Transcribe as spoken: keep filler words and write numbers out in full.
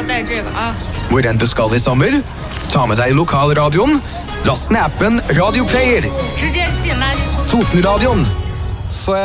带这个啊。 Hvor enn du skal i sommer, ta med deg lokalradioen, last ned appen Radio Player. 直接进垃圾桶。 Totenradioen.